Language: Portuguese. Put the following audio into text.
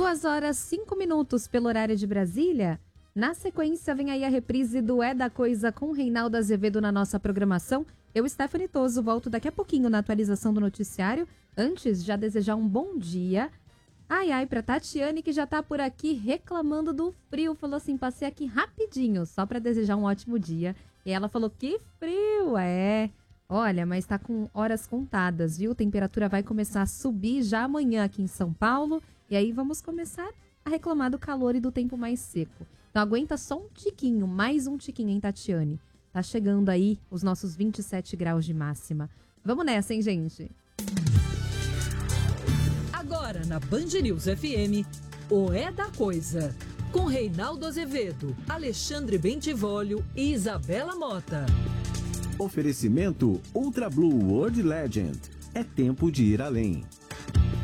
2h05 pelo horário de Brasília. Na sequência, vem aí a reprise do É da Coisa com Reinaldo Azevedo na nossa programação. Eu, Stephanie Toso, volto daqui a pouquinho na atualização do noticiário. Antes, já desejar um bom dia. Pra Tatiane, que já tá por aqui reclamando do frio. Falou assim, passei aqui rapidinho, só pra desejar um ótimo dia. E ela falou, que frio, Olha, mas tá com horas contadas, viu? A temperatura vai começar a subir já amanhã aqui em São Paulo. E aí vamos começar a reclamar do calor e do tempo mais seco. Então aguenta só um tiquinho, mais um tiquinho, hein, Tatiane? Tá chegando aí os nossos 27 graus de máxima. Vamos nessa, hein, gente? Agora na Band News FM, o É da Coisa. Com Reinaldo Azevedo, Alexandre Bentivolio e Isabela Mota. Oferecimento Ultra Blue World Legend. É tempo de ir além.